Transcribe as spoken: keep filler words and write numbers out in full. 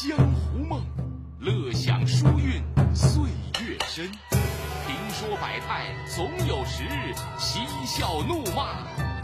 江湖梦，乐享书韵岁月深。评说百态总有时，嬉笑怒骂